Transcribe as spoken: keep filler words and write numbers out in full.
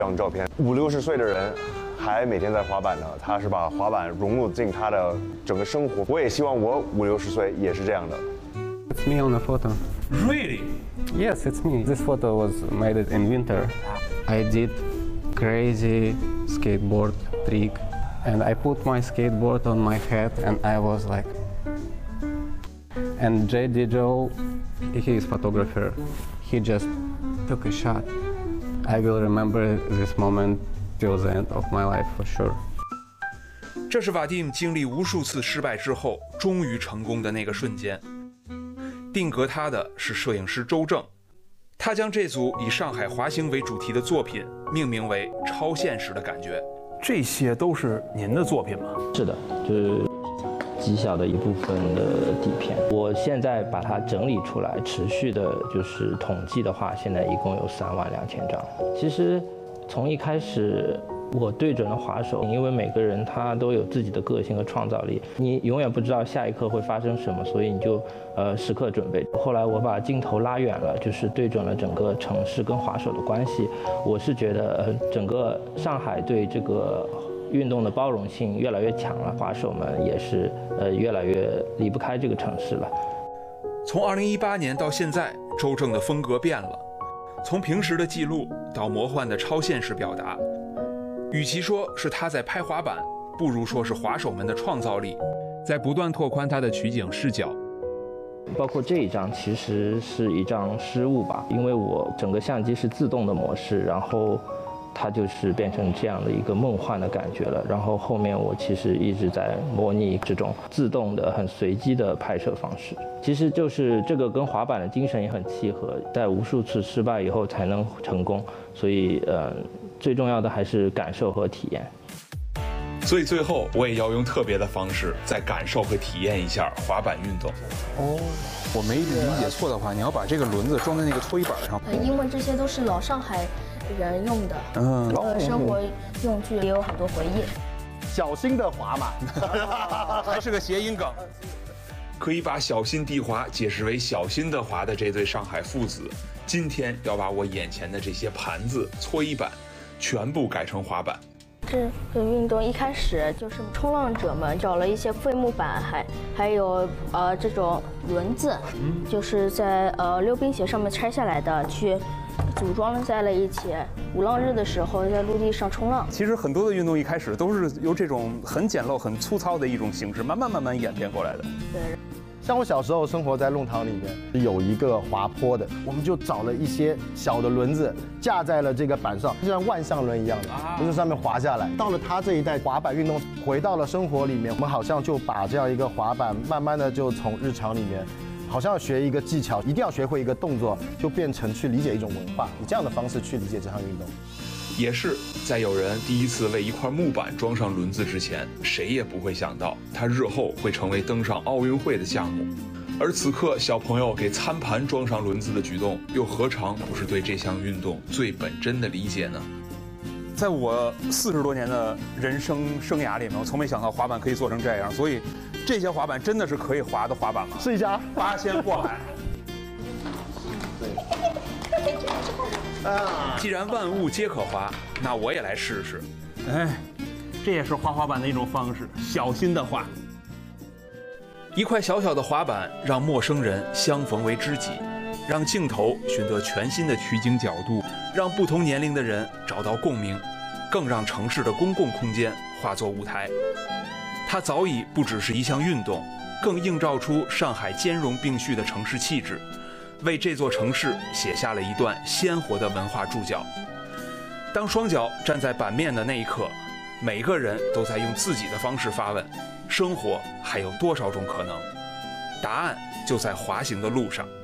张照片，五六十岁的人还每天在滑板呢，他是把滑板融入进他的整个生活。我也希望我五六十岁也是这样的。 It's me on the photo. Really? Yes, it's me. This photo was made in winter. I did crazy skateboard trick, and I put my skateboard on my head, and I was like. And J D Joe, he is photographer. He just took a shot. I will remember this moment till the end of my life for sure. 这是瓦蒂姆经历无数次失败之后，终于成功的那个瞬间。定格他的是摄影师周正，他将这组以上海滑行为主题的作品命名为《超现实的感觉》。 这些都是您的作品吗？ 是的，就是极小的一部分的底片。我现在把它整理出来，持续的就是统计的话，现在一共有三万两千张。其实从一开始我对准了滑手，因为每个人他都有自己的个性和创造力，你永远不知道下一刻会发生什么，所以你就呃时刻准备。后来我把镜头拉远了，就是对准了整个城市跟滑手的关系。我是觉得呃整个上海对这个运动的包容性越来越强了，滑手们也是呃越来越离不开这个城市了。 从二零一八年到现在，周正的风格变了，从平时的记录到魔幻的超现实表达。与其说是他在拍滑板，不如说是滑手们的创造力在不断拓宽他的取景视角。 包括这一张其实是一张失误吧，因为我整个相机是自动的模式，然后它就是变成这样的一个梦幻的感觉了。然后后面我其实一直在模拟这种自动的、很随机的拍摄方式。其实就是这个跟滑板的精神也很契合，在无数次失败以后才能成功。所以，呃，最重要的还是感受和体验。 所以最后我也要用特别的方式再感受和体验一下滑板运动。 哦，我没理解错的话，你要把这个轮子装在那个推板上。 呃，因为这些都是老上海人用的， 嗯， 呃，生活用具也有很多回忆。 小心的滑嘛， 还是个谐音梗。 可以把小心地滑解释为小心的滑的这对上海父子，今天要把我眼前的这些盘子、搓衣板全部改成滑板。 这个运动一开始就是冲浪者们找了一些废木板，还还有呃这种轮子，就是在呃溜冰鞋上面拆下来的，去组装在了一起。鼓浪日的时候在陆地上冲浪。 其实很多的运动一开始都是由这种很简陋、很粗糙的一种形式，慢慢慢慢演变过来的。 对。 像我小时候生活在弄堂里面，有一个滑坡的，我们就找了一些小的轮子架在了这个板上，就像万向轮一样的，从这上面滑下来。到了他这一代滑板运动回到了生活里面，我们好像就把这样一个滑板慢慢的就从日常里面，好像学一个技巧，一定要学会一个动作，就变成去理解一种文化，以这样的方式去理解这项运动。 也是在有人第一次为一块木板装上轮子之前，谁也不会想到它日后会成为登上奥运会的项目。而此刻小朋友给餐盘装上轮子的举动，又何尝不是对这项运动最本真的理解呢？ 在我四十多年的人生生涯里面，我从没想到滑板可以做成这样，所以这些滑板真的是可以滑的滑板吗？ 试一下， 八仙过海。 既然万物皆可滑，那我也来试试。 哎，这也是滑滑板的一种方式，小心的滑。 一块小小的滑板，让陌生人相逢为知己，让镜头寻得全新的取景角度，让不同年龄的人找到共鸣，更让城市的公共空间化作舞台。它早已不只是一项运动，更映照出上海兼容并蓄的城市气质，为这座城市写下了一段鲜活的文化注脚。当双脚站在板面的那一刻，每个人都在用自己的方式发问：生活还有多少种可能？答案就在滑行的路上。